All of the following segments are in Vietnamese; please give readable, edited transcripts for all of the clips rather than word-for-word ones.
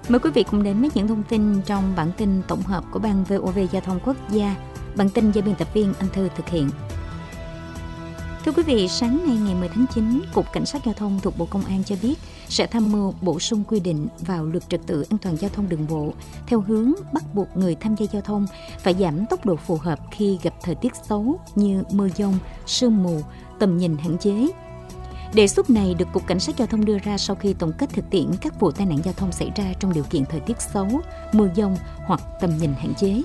Mời quý vị cùng đến với những thông tin trong bản tin tổng hợp của Ban VOV Giao thông Quốc gia. Bản tin do biên tập viên Anh Thư thực hiện. Thưa quý vị, sáng nay ngày 10 tháng 9, Cục Cảnh sát Giao thông thuộc Bộ Công an cho biết sẽ tham mưu bổ sung quy định vào Luật Trật tự an toàn giao thông đường bộ theo hướng bắt buộc người tham gia giao thông phải giảm tốc độ phù hợp khi gặp thời tiết xấu như mưa dông, sương mù, tầm nhìn hạn chế. Đề xuất này được Cục Cảnh sát Giao thông đưa ra sau khi tổng kết thực tiễn các vụ tai nạn giao thông xảy ra trong điều kiện thời tiết xấu, mưa dông hoặc tầm nhìn hạn chế.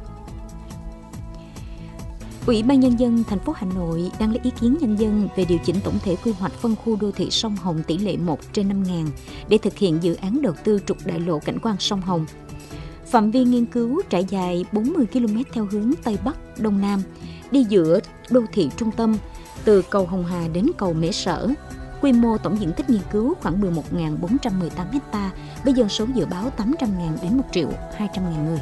Ủy ban Nhân dân thành phố Hà Nội đang lấy ý kiến nhân dân về điều chỉnh tổng thể quy hoạch phân khu đô thị sông Hồng tỷ lệ 1/5000 để thực hiện dự án đầu tư trục đại lộ cảnh quan sông Hồng. Phạm vi nghiên cứu trải dài 40 km theo hướng Tây Bắc, Đông Nam, đi giữa đô thị trung tâm, từ cầu Hồng Hà đến cầu Mễ Sở. Quy mô tổng diện tích nghiên cứu khoảng 11.418 ha, với dân số dự báo 800.000 đến 1.200.000 người.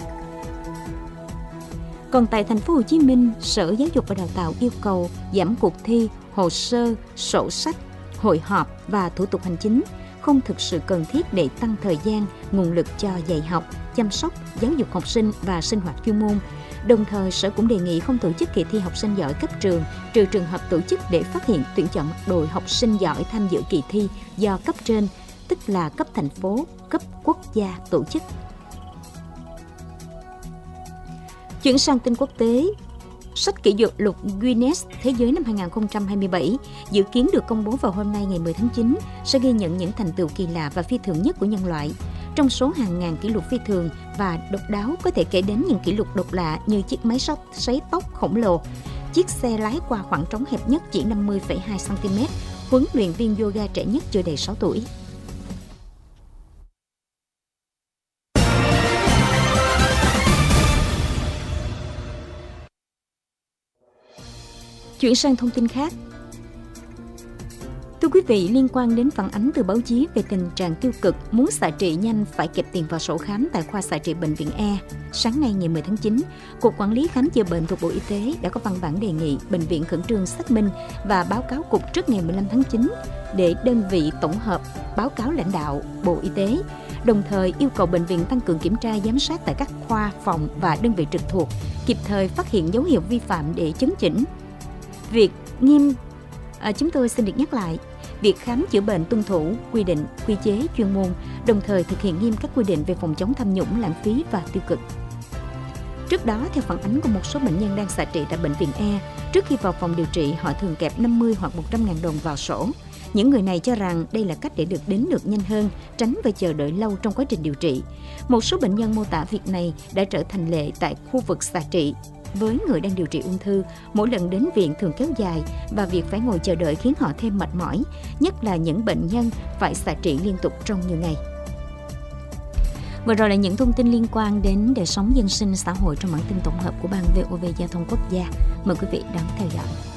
Còn tại thành phố Hồ Chí Minh, Sở Giáo dục và Đào tạo yêu cầu giảm cuộc thi, hồ sơ, sổ sách, hội họp và thủ tục hành chính không thực sự cần thiết để tăng thời gian, nguồn lực cho dạy học, chăm sóc, giáo dục học sinh và sinh hoạt chuyên môn. Đồng thời, Sở cũng đề nghị không tổ chức kỳ thi học sinh giỏi cấp trường, trừ trường hợp tổ chức để phát hiện tuyển chọn đội học sinh giỏi tham dự kỳ thi do cấp trên, tức là cấp thành phố, cấp quốc gia tổ chức. Chuyển sang tin quốc tế, sách kỷ lục Guinness Thế giới năm 2027 dự kiến được công bố vào hôm nay ngày 10 tháng 9 sẽ ghi nhận những thành tựu kỳ lạ và phi thường nhất của nhân loại. Trong số hàng ngàn kỷ lục phi thường và độc đáo có thể kể đến những kỷ lục độc lạ như chiếc máy sấy tóc khổng lồ, chiếc xe lái qua khoảng trống hẹp nhất chỉ 50,2 cm, huấn luyện viên yoga trẻ nhất chưa đầy 6 tuổi. Chuyển sang thông tin khác. Thưa quý vị, liên quan đến phản ánh từ báo chí về tình trạng tiêu cực muốn xạ trị nhanh phải kẹp tiền vào sổ khám tại khoa xạ trị Bệnh viện E, sáng nay ngày 10 tháng 9, Cục Quản lý Khám chữa bệnh thuộc Bộ Y tế đã có văn bản đề nghị bệnh viện khẩn trương xác minh và báo cáo Cục trước ngày 15 tháng 9 để đơn vị tổng hợp báo cáo lãnh đạo Bộ Y tế, đồng thời yêu cầu bệnh viện tăng cường kiểm tra giám sát tại các khoa, phòng và đơn vị trực thuộc, kịp thời phát hiện dấu hiệu vi phạm để chấn chỉnh. Chúng tôi xin được nhắc lại, việc khám chữa bệnh tuân thủ quy định, quy chế chuyên môn, đồng thời thực hiện nghiêm các quy định về phòng chống tham nhũng, lãng phí và tiêu cực. Trước đó, theo phản ánh của một số bệnh nhân đang xạ trị tại Bệnh viện E, trước khi vào phòng điều trị, họ thường kẹp 50 hoặc 100.000 đồng vào sổ. Những người này cho rằng đây là cách để đến được nhanh hơn, tránh phải chờ đợi lâu trong quá trình điều trị. Một số bệnh nhân mô tả việc này đã trở thành lệ tại khu vực xạ trị. Với người đang điều trị ung thư, mỗi lần đến viện thường kéo dài và việc phải ngồi chờ đợi khiến họ thêm mệt mỏi, nhất là những bệnh nhân phải xạ trị liên tục trong nhiều ngày. Vừa rồi là những thông tin liên quan đến đời sống dân sinh xã hội trong bản tin tổng hợp của Ban VOV Giao thông Quốc gia. Mời quý vị đón theo dõi.